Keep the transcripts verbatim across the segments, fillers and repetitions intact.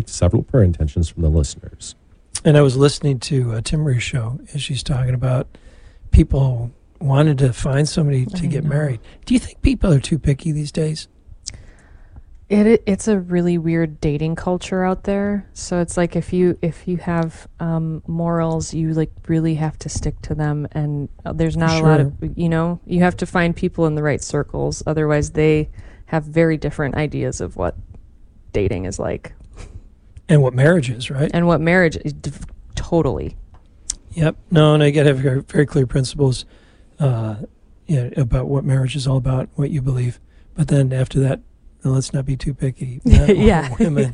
take several prayer intentions from the listeners. And I was listening to uh, Timmery's show, and she's talking about people wanted to find somebody to I get know. married. Do you think people are too picky these days? It it's a really weird dating culture out there. So it's like if you if you have um, morals, you like really have to stick to them, and there's not sure. a lot of you know you have to find people in the right circles. Otherwise, they have very different ideas of what dating is like, and what marriage is, right? And what marriage is d- totally. Yep. No, and I got to have very, very clear principles, uh, you know, about what marriage is all about, what you believe. But then after that, now let's not be too picky. yeah. Women.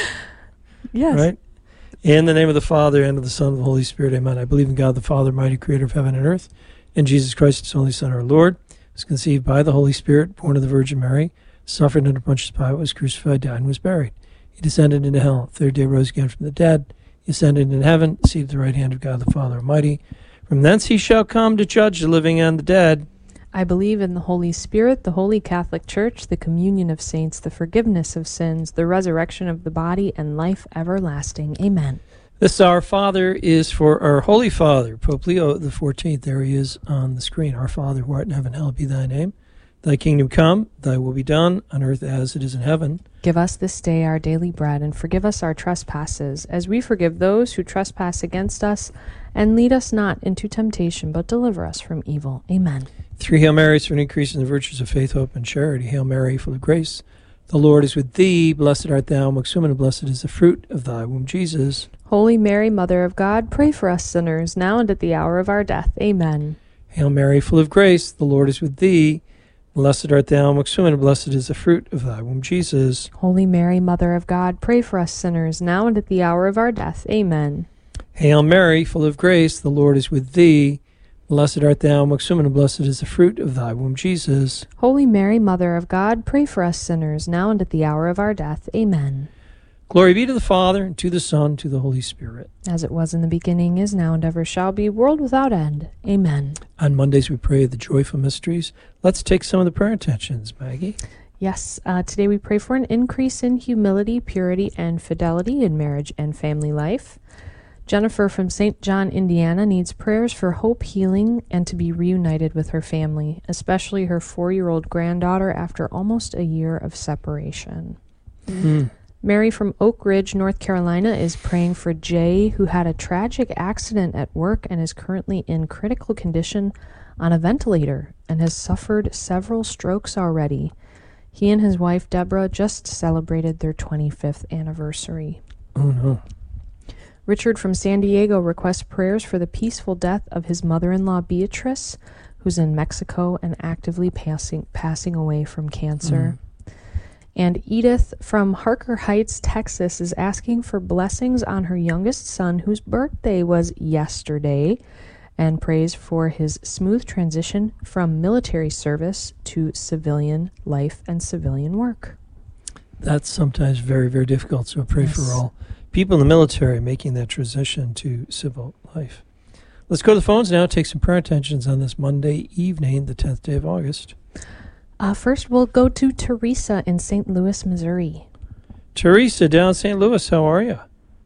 Yes. Right? In the name of the Father, and of the Son, and of the Holy Spirit, amen. I believe in God the Father, mighty creator of heaven and earth, and Jesus Christ, his only Son, our Lord, was conceived by the Holy Spirit, born of the Virgin Mary, suffered under Pontius Pilate, was crucified, died, and was buried. He descended into hell. Third day rose again from the dead. He ascended into heaven, seated at the right hand of God the Father Almighty. From thence he shall come to judge the living and the dead. I believe in the Holy Spirit, the Holy Catholic Church, the communion of saints, the forgiveness of sins, the resurrection of the body, and life everlasting. Amen. This Our Father is for our Holy Father, Pope Leo the fourteenth. There he is on the screen. Our Father, who art in heaven, hallowed be thy name. Thy kingdom come, thy will be done, on earth as it is in heaven. Give us this day our daily bread, and forgive us our trespasses, as we forgive those who trespass against us. And lead us not into temptation, but deliver us from evil. Amen. Three Hail Marys for an increase in the virtues of faith, hope, and charity. Hail Mary, full of grace. The Lord is with thee. Blessed art thou amongst women, and blessed is the fruit of thy womb, Jesus. Holy Mary, Mother of God, pray for us sinners, now and at the hour of our death. Amen. Hail Mary, full of grace. The Lord is with thee. Blessed art thou amongst women, and blessed is the fruit of thy womb, Jesus. Holy Mary, Mother of God, pray for us sinners, now and at the hour of our death. Amen. Hail Mary, full of grace, the Lord is with thee. Blessed art thou amongst women, and blessed is the fruit of thy womb, Jesus. Holy Mary, Mother of God, pray for us sinners, now and at the hour of our death. Amen. Glory be to the Father, and to the Son, and to the Holy Spirit. As it was in the beginning, is now, and ever shall be, world without end. Amen. On Mondays we pray the joyful mysteries. Let's take some of the prayer intentions, Maggie. Yes, uh, today we pray for an increase in humility, purity, and fidelity in marriage and family life. Jennifer from Saint John, Indiana, needs prayers for hope, healing, and to be reunited with her family, especially her four-year-old granddaughter after almost a year of separation. Mm. Mary from Oak Ridge, North Carolina, is praying for Jay, who had a tragic accident at work and is currently in critical condition on a ventilator and has suffered several strokes already. He and his wife, Deborah, just celebrated their twenty-fifth anniversary. Oh, no. Richard from San Diego requests prayers for the peaceful death of his mother-in-law, Beatrice, who's in Mexico and actively passing passing away from cancer. Mm. And Edith from Harker Heights, Texas, is asking for blessings on her youngest son, whose birthday was yesterday, and prays for his smooth transition from military service to civilian life and civilian work. That's sometimes very, very difficult, so pray yes. for all people in the military making that transition to civil life. Let's go to the phones now, take some prayer intentions on this Monday evening, the tenth day of August. Uh, first, we'll go to Teresa in Saint Louis, Missouri. Teresa, down in Saint Louis, how are you?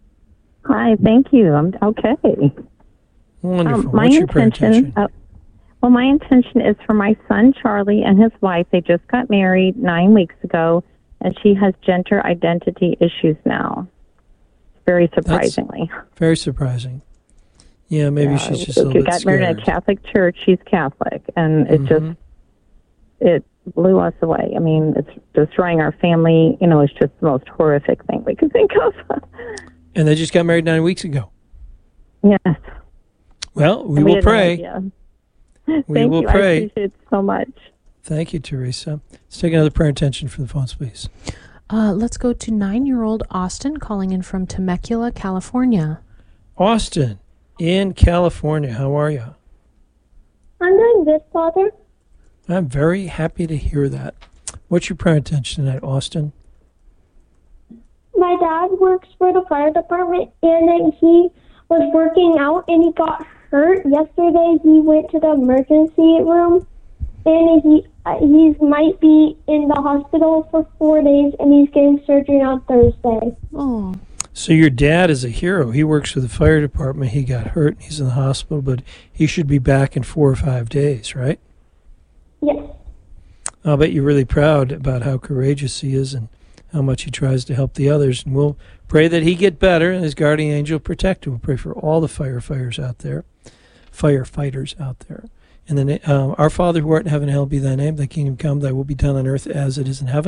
Hi, thank you. I'm okay. Wonderful. Um, my What's your prayer intention? Uh, well, my intention is for my son, Charlie, and his wife. They just got married nine weeks ago, and she has gender identity issues now. Very surprisingly. That's very surprising. Yeah, maybe yeah, she's just a little bit got scared. married in a Catholic church. She's Catholic, and it Mm-hmm. just it blew us away. I mean, it's destroying our family. You know, it's just the most horrific thing we could think of. And they just got married nine weeks ago. Yes. Well, we, we will pray. No we Thank will you. pray. I appreciate it so much. Thank you, Teresa. Let's take another prayer intention for the phones, please. Uh, let's go to nine-year-old Austin calling in from Temecula, California. Austin in California, how are you? I'm doing good, Father. I'm very happy to hear that. What's your prayer intention tonight, Austin? My dad works for the fire department, and then he was working out, and he got hurt. Yesterday, he went to the emergency room, and he uh, he might be in the hospital for four days, and he's getting surgery on Thursday. Oh. So your dad is a hero. He works for the fire department. He got hurt. He's in the hospital, but he should be back in four or five days, right? Yes. I'll bet you're really proud about how courageous he is and how much he tries to help the others. And we'll pray that he get better and his guardian angel protect him. We'll pray for all the firefighters out there, firefighters out there. And then um, our Father who art in heaven, hallowed be thy name. Thy kingdom come, thy will be done on earth as it is in heaven.